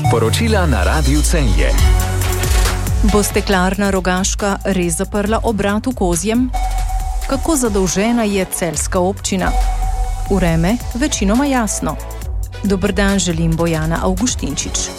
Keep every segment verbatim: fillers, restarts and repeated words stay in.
Poročila na Radiu Celje. Bo Steklarna Rogaška res zaprla obrat v Kozjem? Kako zadolžena je celjska občina? Vreme večinoma jasno. Dober dan, želim Bojana Avguštinčič.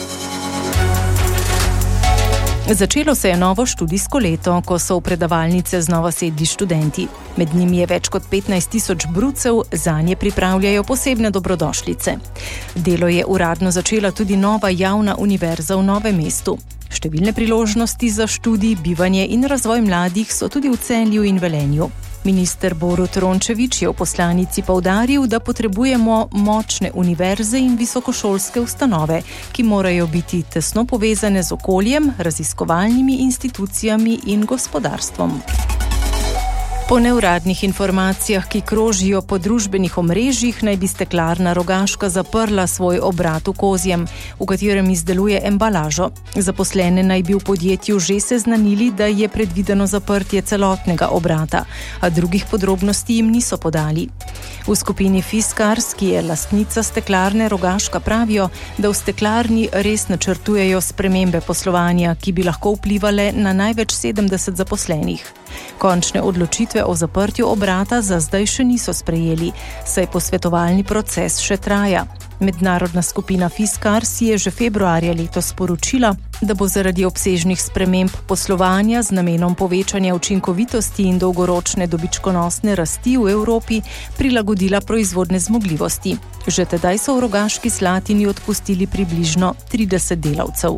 Začelo se je novo študijsko leto, ko so v predavalnice znova sedli študenti. Med njimi je več kot petnajst tisoč brucev, zanje pripravljajo posebne dobrodošlice. Delo je uradno začela tudi nova javna univerza v Novem mestu. Številne priložnosti za študij, bivanje in razvoj mladih so tudi v Celju in Velenju. Minister Borut Rončević je v poslanici poudaril, da potrebujemo močne univerze in visokošolske ustanove, ki morajo biti tesno povezane z okoljem, raziskovalnimi institucijami in gospodarstvom. Po neuradnih informacijah, ki krožijo po družbenih omrežjih, naj bi Steklarna Rogaška zaprla svoj obrat v Kozjem, v katerem izdeluje embalažo. Zaposlene naj bi v podjetju že seznanili, da je predvideno zaprtje celotnega obrata, a drugih podrobnosti jim niso podali. V skupini Fiskars, ki je lastnica Steklarne Rogaška, pravijo, da v steklarni res načrtujejo spremembe poslovanja, ki bi lahko vplivale na največ sedemdeset zaposlenih. Končne odločitve o zaprtju obrata za zdaj še niso sprejeli, saj posvetovalni proces še traja. Mednarodna skupina Fiskars je že februarja letos sporočila, da bo zaradi obsežnih sprememb poslovanja z namenom povečanja učinkovitosti in dolgoročne dobičkonosne rasti v Evropi prilagodila proizvodne zmogljivosti. Že tedaj so v Rogaški Slatini odpustili približno trideset delavcev.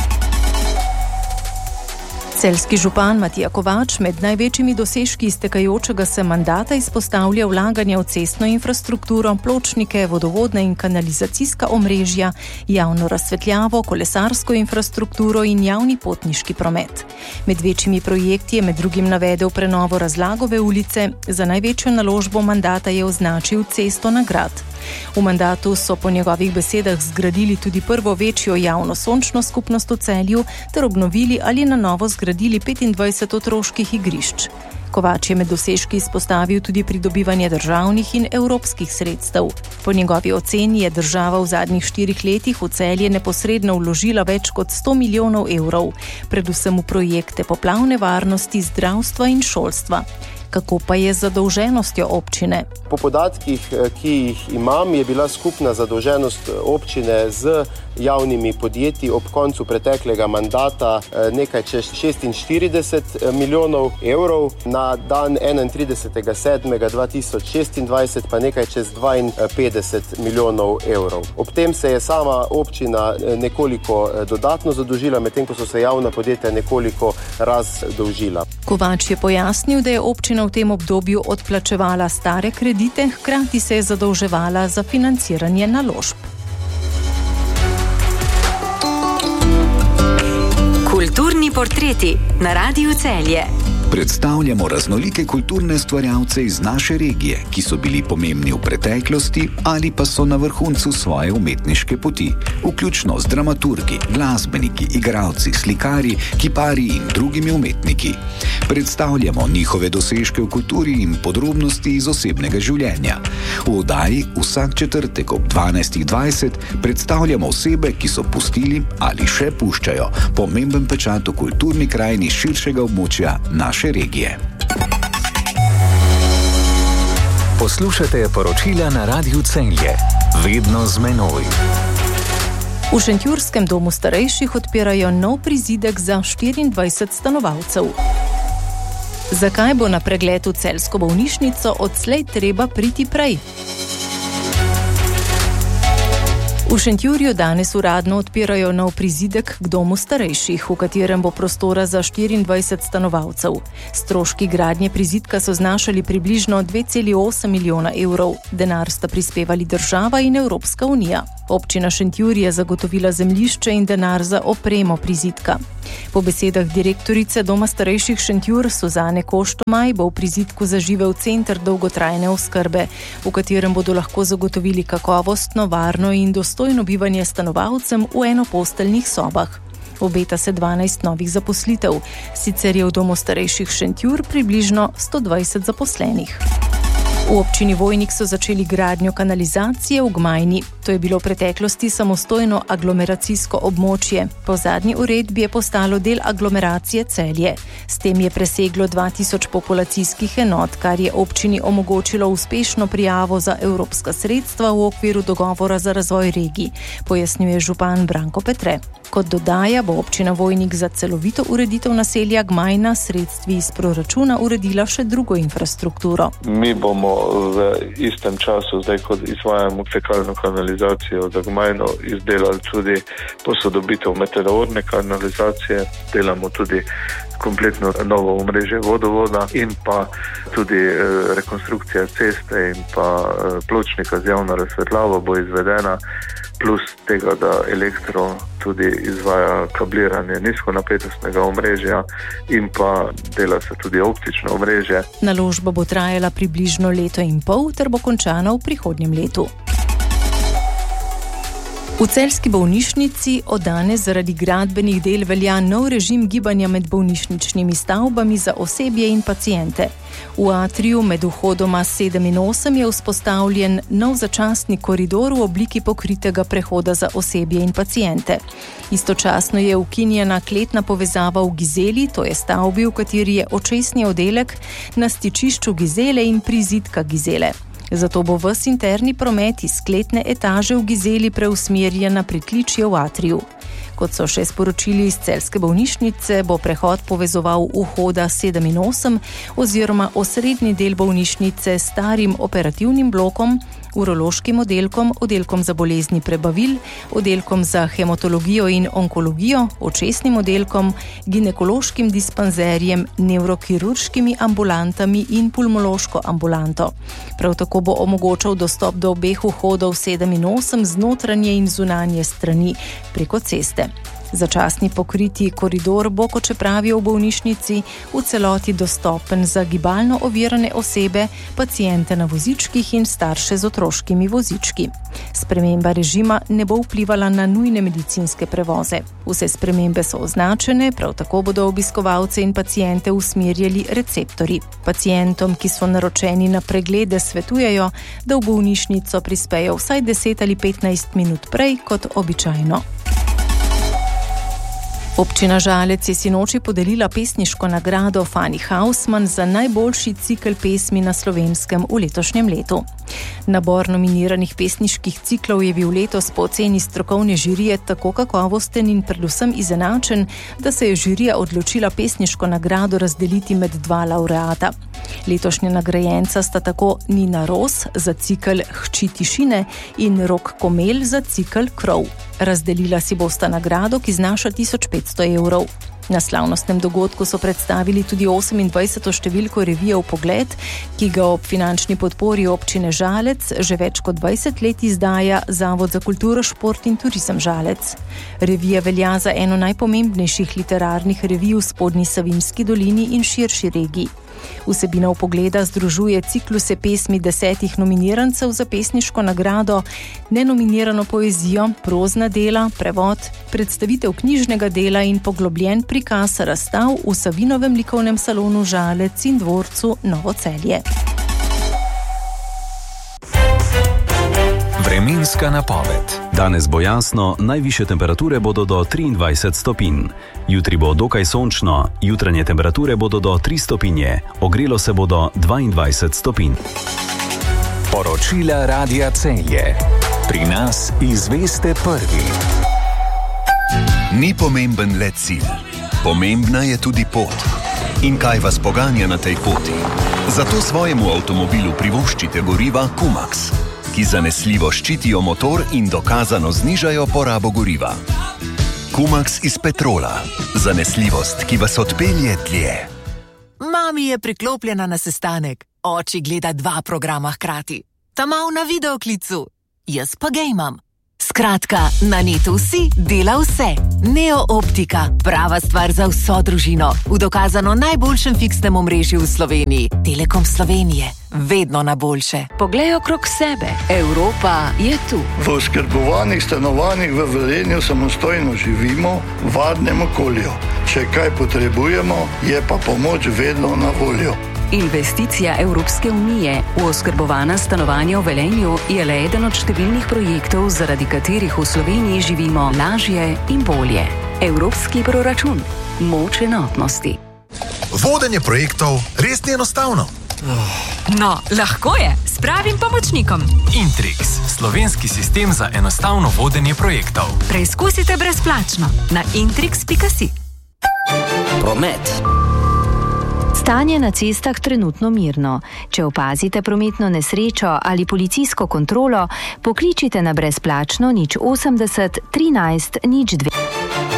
Celjski župan Matija Kovač med največjimi dosežki iztekajočega se mandata izpostavlja vlaganje v cestno infrastrukturo, pločnike, vodovodna in kanalizacijska omrežja, javno razsvetljavo, kolesarsko infrastrukturo in javni potniški promet. Med večjimi projekti je med drugim navedel prenovo Razlagove ulice, za največjo naložbo mandata je označil cesto na Grad. V mandatu so po njegovih besedah zgradili tudi prvo večjo javno sončno skupnost v Celju ter obnovili ali na novo zgradili petindvajset otroških igrišč. Kovač je med dosežki izpostavil tudi pridobivanje državnih in evropskih sredstev. Po njegovi oceni je država v zadnjih štirih letih v Celje neposredno vložila več kot sto milijonov evrov, predvsem v projekte poplavne varnosti, zdravstva in šolstva. Kako pa je z zadolženostjo občine? Po podatkih, ki jih imam, je bila skupna zadolženost občine z javnimi podjetji ob koncu preteklega mandata nekaj čez šestinštirideset milijonov evrov, na dan enaintridesetega sedmega dva tisoč šestindvajset pa nekaj čez dvainpetdeset milijonov evrov. Ob tem se je sama občina nekoliko dodatno zadolžila, medtem ko so se javna podjetja nekoliko razdolžila. Kovač je pojasnil, da je občina v tem obdobju odplačevala stare kredite, hkrati se je zadolževala za financiranje naložb. Kulturni portreti na Radiu Celje. Predstavljamo raznolike kulturne ustvarjalce iz naše regije, ki so bili pomembni v preteklosti ali pa so na vrhuncu svoje umetniške poti, vključno z dramaturgi, glasbeniki, igralci, slikarji, kiparji in drugimi umetniki. Predstavljamo njihove dosežke v kulturi in podrobnosti iz osebnega življenja. V oddaji vsak četrtek ob dvanajstih dvajset predstavljamo osebe, ki so pustili ali še puščajo pomemben pečat v kulturni krajini širšega območja naše regije. Poslušate poročila na Radiu Celje. Vedno z menoj. V Šentjurskem domu starejših odpirajo nov prizidek za štiriindvajset stanovalcev. Zakaj bo na pregled v celjsko bolnišnico odslej treba priti prej? V Šentjurju danes uradno odpirajo nov prizidek k domu starejših, v katerem bo prostora za štiriindvajset stanovalcev. Stroški gradnje prizidka so znašali približno dve celi osem milijona evrov. Denar sta prispevali država in Evropska unija. Občina Šentjur je zagotovila zemljišče in denar za opremo prizidka. Po besedah direktorice Doma starejših Šentjur Suzane Koštomaj bo v prizidku zaživel center dolgotrajne oskrbe, v katerem bodo lahko zagotovili kakovostno, varno in dostojno bivanje stanovalcem v enoposteljnih sobah. Obeta se dvanajst novih zaposlitev, sicer je v Domu starejših Šentjur približno sto dvajset zaposlenih. V občini Vojnik so začeli gradnjo kanalizacije v Gmajni. To je bilo v preteklosti samostojno aglomeracijsko območje. Po zadnji uredbi je postalo del aglomeracije Celje. S tem je preseglo dva tisoč populacijskih enot, kar je občini omogočilo uspešno prijavo za evropska sredstva v okviru dogovora za razvoj regij, pojasnjuje župan Branko Petre. Kot dodaja, bo občina Vojnik za celovito ureditev naselja Gmajna sredstvi iz proračuna uredila še drugo infrastrukturo. Mi bomo v istem času, zdaj kot izvajamo fekalno kanalizacijo za Gmajno, izdelali tudi posodobitev meteorne kanalizacije, delamo tudi kompletno novo omrežje vodovoda in pa tudi eh, rekonstrukcija ceste in pa eh, pločnika z javno razsvetljavo bo izvedena, plus tega, da elektro tudi izvaja kabliranje nizkonapetostnega omrežja in pa dela se tudi optično omrežje. Naložba bo trajala približno leto in pol ter bo končana v prihodnjem letu. V celjski bolnišnici od danes zaradi gradbenih del velja nov režim gibanja med bolnišničnimi stavbami za osebje in paciente. V atriju med vhodoma sedem in osem je vzpostavljen nov začasni koridor v obliki pokritega prehoda za osebje in paciente. Istočasno je ukinjena kletna povezava v Gizeli, to je stavbi, v kateri je očesni oddelek, na stičišču Gizele in prizidka Gizele. Zato bo ves interni promet iz kletne etaže v Gizeli preusmerjen na pritličje v atriju. Kot so še sporočili iz celjske bolnišnice, bo prehod povezoval vhoda sedem in osem oziroma osrednji del bolnišnice s starim operativnim blokom, urološkim oddelkom, oddelkom za bolezni prebavil, oddelkom za hematologijo in onkologijo, očesnim oddelkom, ginekološkim dispanzerjem, nevrokirurškimi ambulantami in pulmološko ambulanto. Prav tako bo omogočal dostop do obeh vhodov sedem in osem z notranje in zunanje strani preko ceste. Začasni pokriti koridor bo, kot še pravijo v bolnišnici, v celoti dostopen za gibalno ovirane osebe, paciente na vozičkih in starše z otroškimi vozički. Sprememba režima ne bo vplivala na nujne medicinske prevoze. Vse spremembe so označene, prav tako bodo obiskovalce in paciente usmerjali receptorji. Pacientom, ki so naročeni na preglede, svetujejo, da v bolnišnico prispejo vsaj deset ali petnajst minut prej kot običajno. Občina Žalec je sinoči podelila pesniško nagrado Fani Hausman za najboljši cikel pesmi na Slovenskem v letošnjem letu. Nabor nominiranih pesniških ciklov je bil letos po oceni strokovne žirije tako kakovosten in predvsem izenačen, da se je žirija odločila pesniško nagrado razdeliti med dva laureata. Letošnja nagrajenca sta tako Nina Ros za cikel Hči tišine in Rok Komel za cikel Krov. Razdelila si bosta nagrado, ki znaša tisoč petsto evrov. Na slavnostnem dogodku so predstavili tudi osemindvajseto številko revije Vpogled, ki ga ob finančni podpori občine Žalec že več kot dvajset let izdaja Zavod za kulturo, šport in turizem Žalec. Revija velja za eno najpomembnejših literarnih revij v Spodnji Savinjski dolini in širši regiji. Vsebina Vpogleda združuje cikluse pesmi desetih nominirancev za pesniško nagrado, nenominirano poezijo, prozna dela, prevod, predstavitev knjižnega dela in poglobljen prikaz razstav v Savinovem likovnem salonu Žalec in dvorcu Novo Celje. Vremenska napoved. Danes bo jasno, najvišje temperature bodo do triindvajset stopinj. Jutri bo dokaj sončno, jutranje temperature bodo do tri stopinje, ogrelo se bo do dvaindvajset stopinj. Poročila Radia Celje. Pri nas izveste prvi. Ni pomemben le cilj, pomembna je tudi pot. In kaj vas poganja na tej poti? Zato svojemu avtomobilu privoščite goriva Kumax, ki zanesljivo ščitijo motor in dokazano znižajo porabo goriva. Kumax iz petrola. Zanesljivost, ki vas odpelje dlje. Mami je priklopljena na sestanek. Oči gleda dva programa hkrati. Ta mal na videoklicu. Jaz pa gejmam. Skratka, na netu vsi dela vse. Neo Optika, prava stvar za vso družino. V dokazano najboljšem fiksnem omrežju v Sloveniji. Telekom Slovenije. Vedno na boljše. Poglej okrog sebe. Evropa je tu. V oskrbovanih stanovanjih v Velenju samostojno živimo v varnem okolju. Če kaj potrebujemo, je pa pomoč vedno na voljo. Investicija Evropske unije v oskrbovana stanovanja v Velenju je le eden od številnih projektov, zaradi katerih v Sloveniji živimo lažje in bolje. Evropski proračun. Moč enotnosti. Vodenje projektov res ni enostavno. No, lahko je, s pravim pomočnikom. Intrix, slovenski sistem za enostavno vodenje projektov. Preizkusite brezplačno na intrix pika si. Promet. Stanje na cestah trenutno mirno. Če opazite prometno nesrečo ali policijsko kontrolo, pokličite na brezplačno nič osemdeset trinajst nič dve.